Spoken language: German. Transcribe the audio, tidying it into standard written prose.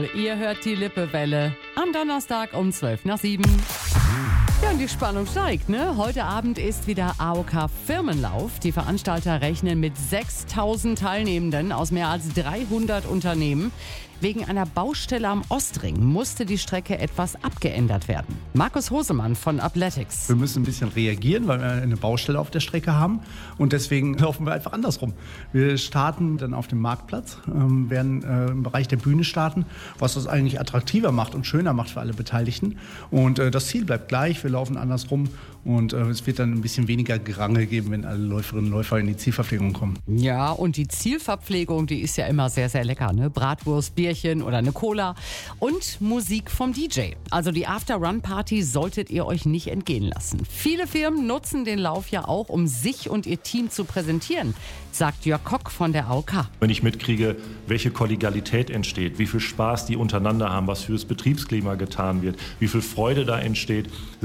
Ihr hört die Lippewelle am Donnerstag um 6:55. Ja, und die Spannung steigt, ne? Heute Abend ist wieder AOK Firmenlauf. Die Veranstalter rechnen mit 6.000 Teilnehmenden aus mehr als 300 Unternehmen. Wegen einer Baustelle am Ostring musste die Strecke etwas abgeändert werden. Markus Hosemann von Athletics. Wir müssen ein bisschen reagieren, weil wir eine Baustelle auf der Strecke haben. Und deswegen laufen wir einfach andersrum. Wir starten dann auf dem Marktplatz, werden im Bereich der Bühne starten, was das eigentlich attraktiver macht und schöner macht für alle Beteiligten. Und das Ziel bleibt gleich, wir laufen andersrum. Und es wird dann ein bisschen weniger Gerangel geben, wenn alle Läuferinnen und Läufer in die Zielverpflegung kommen. Ja, und die Zielverpflegung, die ist ja immer sehr, sehr lecker, ne? Bratwurst, Bierchen oder eine Cola und Musik vom DJ. Also die After-Run-Party solltet ihr euch nicht entgehen lassen. Viele Firmen nutzen den Lauf ja auch, um sich und ihr Team zu präsentieren, sagt Jörg Kock von der AOK. Wenn ich mitkriege, welche Kollegialität entsteht, wie viel Spaß die untereinander haben, was fürs Betriebsklima getan wird, wie viel Freude da entsteht,